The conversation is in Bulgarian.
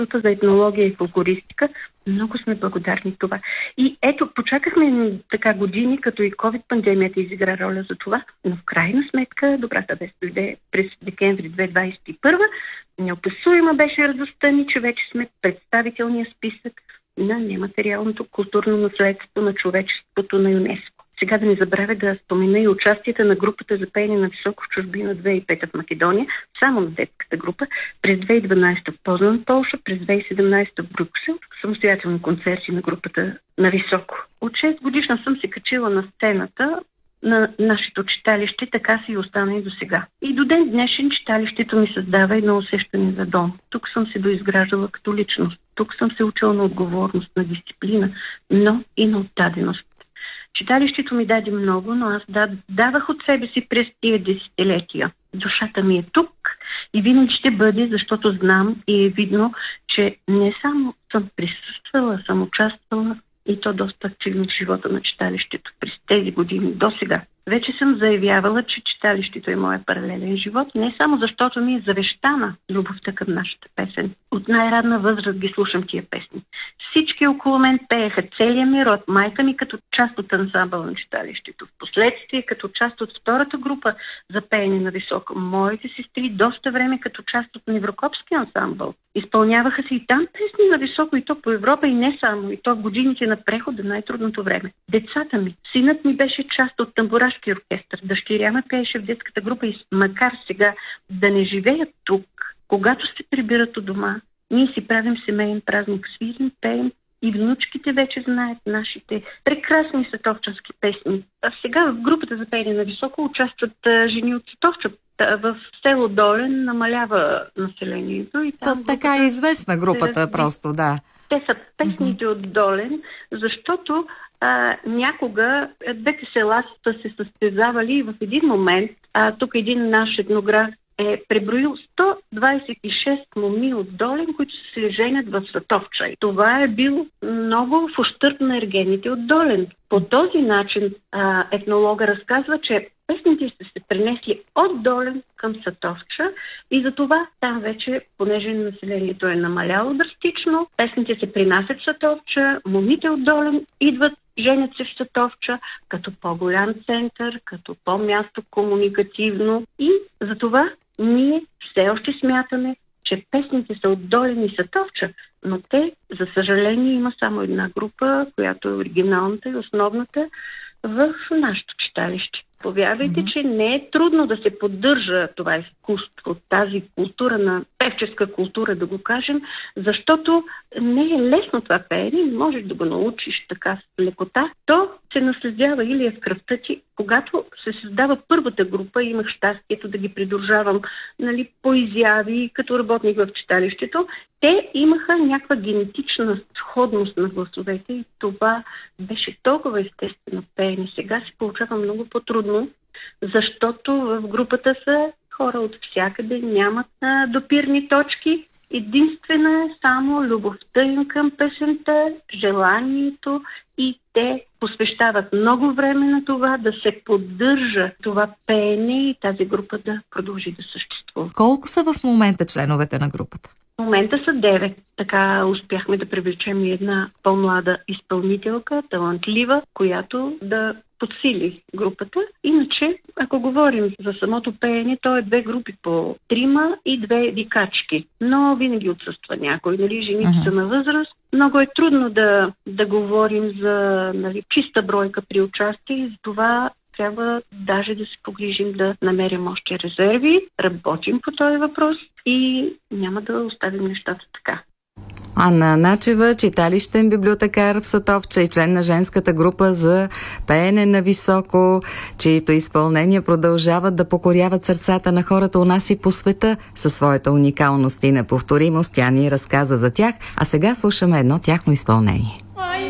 Института за етнология и фолклористика. Много сме благодарни това. И ето, почакахме така години, като и COVID-пандемията изигра роля за това, но в крайна сметка добрата вест дойде през декември 2021. Неописуема беше радостта ни, че вече сме представителния списък на нематериалното културно наследство на човечеството на ЮНЕСКО. Сега да не забравя да спомена и участията на групата за пеене на високо в чужбина 2005 в Македония, само на детската група, през 2012 в Познан, Полша, през 2017 в Брюксел, самостоятелни концерти на групата на високо. От 6 годишна съм се качила на сцената на нашето читалище, така си и остана и до сега. И до ден днешен читалището ми създава едно усещане за дом. Тук съм се доизграждала като личност. Тук съм се учила на отговорност, на дисциплина, но и на отдаденост. Читалището ми даде много, но аз давах от себе си през тия десетилетия. Душата ми е тук и винаги ще бъде, защото знам и е видно, че не само съм присъствала, съм участвала и то доста активно в живота на читалището през тези години до сега. Вече съм заявявала, че читалището е моя паралелен живот, не само защото ми е завещана любовта към нашата песен. От най-ранна възраст ги слушам тия песни. Всички около мен пееха, целия ми род, майка ми като част от ансамбъл на читалището. Впоследствие като част от втората група за пеене на високо. Моите сестри доста време като част от Неврокопския ансамбъл. Изпълняваха се и там песни на високо, и то по Европа, и не само, и то в годините на прехода, най-трудното време. Децата ми, синът ми беше част от тамбурашки оркестър, дъщеря ме пееше в детската група и макар сега да не живеят тук, когато се прибират от дома, ние си правим семейен празник, свирим, пеем и внучките вече знаят нашите прекрасни световчански песни. А сега в групата за пеене на високо участват жени от Световча. В село Долен намалява населението. И там така е известна групата просто, да. Те са песните от Долен, защото някога двете села са се състезавали и в един момент, тук един наш етнограф е преброил 126 моми от Долен, които се женят в Световча. И това е бил много в ущърб на ергените от Долен. По този начин етнолога разказва, че песните са се пренесли от Долен към Световча и затова там вече, понеже населението е намаляло драстично, песните се принасят в Световча, момите от Долен идват, женят се в Световча като по-голям център, като по-място комуникативно и затова ние все още смятаме, че песните са от Долен и Световча, но те, за съжаление, има само една група, която е оригиналната и основната в нашето читалище. Повярвайте, че не е трудно да се поддържа това изкуство, тази култура на певческа култура, да го кажем, защото не е лесно това пеене, не можеш да го научиш така с лекота. То се наследява или е в кръвта ти. Когато се създава първата група, имах щастието да ги придружавам по изяви, като работник в читалището, те имаха някаква генетична сходност на гласовете и това беше толкова естествено пеене. Сега се получава много по-трудно, защото в групата са хора от всякъде, нямат допирни точки. Единствена е само любовта им към песента, желанието и те посвещават много време на това да се поддържа това пеене и тази група да продължи да съществува. Колко са в момента членовете на групата? В момента са 9. Така успяхме да привлечем и една по-млада изпълнителка, талантлива, която да подсили групата. Иначе, ако говорим за самото пеене, то е 2 групи по 3 и 2 викачки. Но винаги отсъства някой. Жените са на възраст. Много е трудно да говорим за чиста бройка при участие и за това трябва даже да се погрижим да намерим още резерви, работим по този въпрос и няма да оставим нещата така. Анна Начева, читалищен библиотекар в Световча и член на женската група за пеене на високо, чието изпълнения продължават да покоряват сърцата на хората у нас и по света със своята уникалност и неповторимост. Тя ни разказа за тях, а сега слушаме едно тяхно изпълнение.